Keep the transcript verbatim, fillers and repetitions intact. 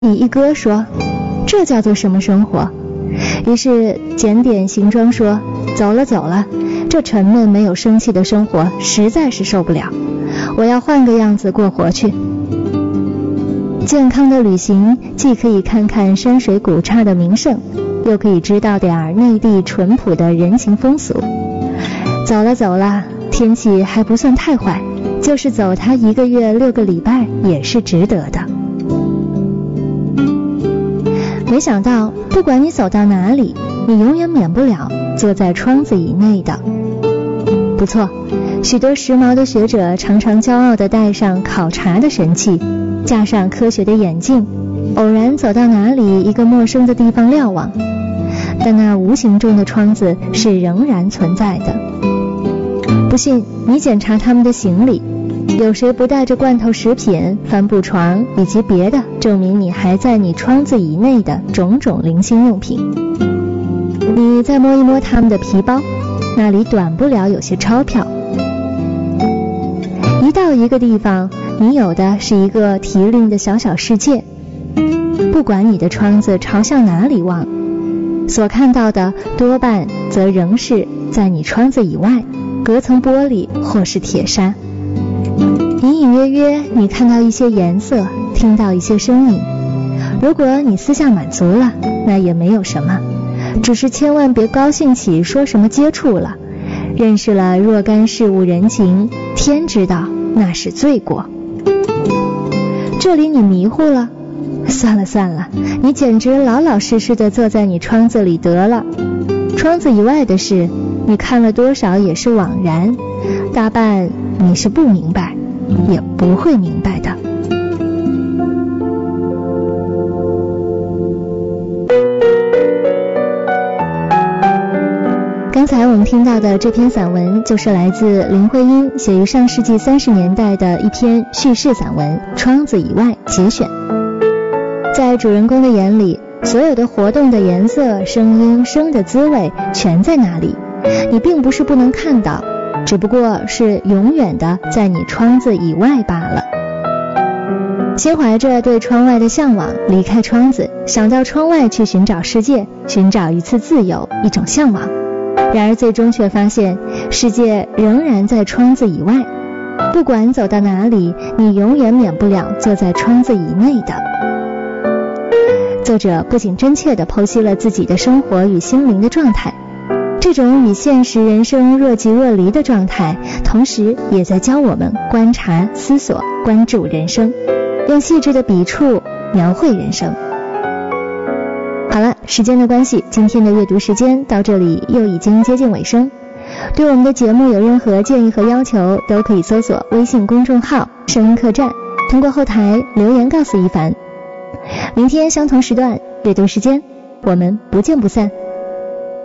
你一哥说，这叫做什么生活？于是检点行装说，走了走了，这沉闷没有生气的生活实在是受不了，我要换个样子过活去。健康的旅行既可以看看山水古刹的名胜，又可以知道点内地淳朴的人情风俗。走了走了，天气还不算太坏，就是走它一个月六个礼拜也是值得的。没想到不管你走到哪里，你永远免不了坐在窗子以内的。不错，许多时髦的学者常常骄傲地带上考察的神器，架上科学的眼镜，偶然走到哪里一个陌生的地方瞭望，但那无形中的窗子是仍然存在的。不信你检查他们的行李，有谁不带着罐头食品、帆布床以及别的证明你还在你窗子以内的种种零星用品？你再摸一摸他们的皮包，那里短不了有些钞票。一到一个地方，你有的是一个提令的小小世界，不管你的窗子朝向哪里望，所看到的多半则仍是在你窗子以外隔层玻璃或是铁砂。隐隐约约你看到一些颜色，听到一些声音，如果你私下满足了，那也没有什么，只是千万别高兴起说什么接触了，认识了若干事物人情，天知道那是罪过。这里你迷糊了，算了算了，你简直老老实实的坐在你窗子里得了。窗子以外的事，你看了多少也是枉然，大半你是不明白，也不会明白的。刚才我们听到的这篇散文就是来自林徽因写于上世纪三十年代的一篇叙事散文《窗子以外》节选。在主人公的眼里，所有的活动的颜色、声音、声的滋味全在那里，你并不是不能看到，只不过是永远的在你窗子以外罢了。心怀着对窗外的向往，离开窗子，想到窗外去寻找世界，寻找一次自由，一种向往。然而最终却发现，世界仍然在窗子以外，不管走到哪里，你永远免不了坐在窗子以内的。作者不仅真切地剖析了自己的生活与心灵的状态，这种与现实人生若即若离的状态，同时也在教我们观察、思索、关注人生，用细致的笔触描绘人生。好了，时间的关系，今天的阅读时间到这里又已经接近尾声。对我们的节目有任何建议和要求，都可以搜索微信公众号声音客栈，通过后台留言告诉一凡。明天相同时段阅读时间，我们不见不散。